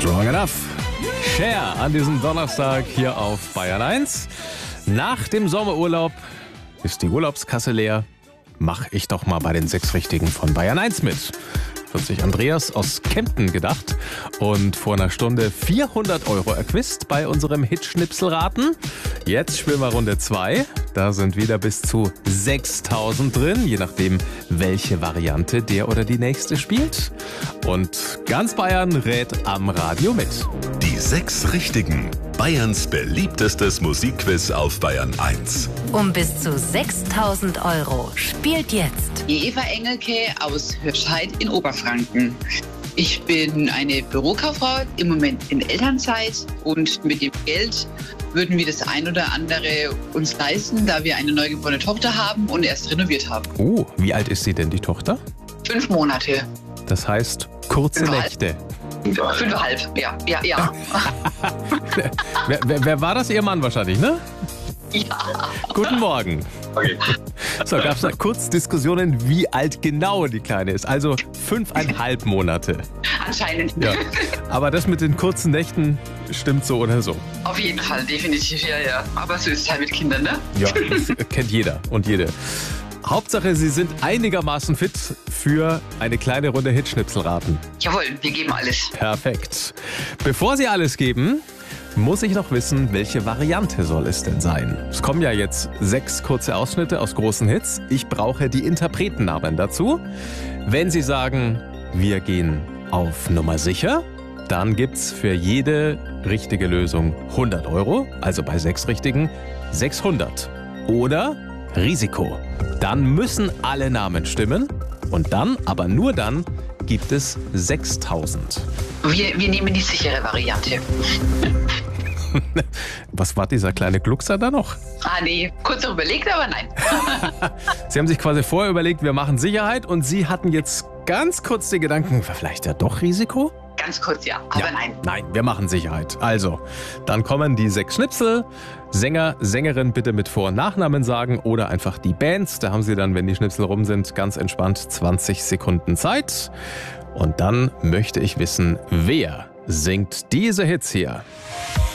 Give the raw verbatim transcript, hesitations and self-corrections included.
Strong Enough. Cher an diesem Donnerstag hier auf Bayern eins. Nach dem Sommerurlaub ist die Urlaubskasse leer. Mach ich doch mal bei den sechs Richtigen von Bayern eins mit. Wird sich Andreas aus Kempten gedacht und vor einer Stunde vierhundert Euro erquist bei unserem Hit-Schnipselraten. Jetzt spielen wir Runde zwei. Da sind wieder bis zu sechstausend drin, je nachdem, welche Variante der oder die nächste spielt. Und ganz Bayern rät am Radio mit. Die sechs Richtigen. Bayerns beliebtestes Musikquiz auf Bayern eins. Um bis zu sechstausend Euro spielt jetzt Die Eva Engelke aus Hörscheid in Oberfranken. Ich bin eine Bürokauffrau, im Moment in Elternzeit, und mit dem Geld würden wir das ein oder andere uns leisten, da wir eine neugeborene Tochter haben und erst renoviert haben. Oh, wie alt ist sie denn, die Tochter? Fünf Monate. Das heißt, kurze Fünfeinhalb. Nächte. Fünfeinhalb, ja, ja, ja. wer, wer, wer war das? Ihr Mann wahrscheinlich, ne? ja. Guten Morgen. Okay. So, gab es da kurz Diskussionen, wie alt genau die Kleine ist. Also fünfeinhalb Monate. Anscheinend. Ja. Aber das mit den kurzen Nächten stimmt so oder so. Auf jeden Fall, definitiv, ja, ja. Aber so ist es halt mit Kindern, ne? Ja, das kennt jeder und jede. Hauptsache, Sie sind einigermaßen fit für eine kleine Runde Hitschnipselraten. Jawohl, wir geben alles. Perfekt. Bevor Sie alles geben, muss ich noch wissen, welche Variante soll es denn sein? Es kommen ja jetzt sechs kurze Ausschnitte aus großen Hits. Ich brauche die Interpretennamen dazu. Wenn Sie sagen, wir gehen auf Nummer sicher, dann gibt's für jede richtige Lösung hundert Euro, also bei sechs Richtigen sechshundert. Oder Risiko. Dann müssen alle Namen stimmen und dann, aber nur dann, gibt es sechstausend. Wir, wir nehmen die sichere Variante. Was war dieser kleine Gluckser da noch? Ah nee, kurz noch überlegt, aber nein. Sie haben sich quasi vorher überlegt, wir machen Sicherheit, und Sie hatten jetzt ganz kurz den Gedanken, vielleicht ja doch Risiko? Ganz kurz, ja, aber ja, nein. Nein, wir machen Sicherheit. Also, dann kommen die sechs Schnipsel. Sänger, Sängerin bitte mit Vor- und Nachnamen sagen oder einfach die Bands. Da haben Sie dann, wenn die Schnipsel rum sind, ganz entspannt zwanzig Sekunden Zeit. Und dann möchte ich wissen, wer singt diese Hits hier?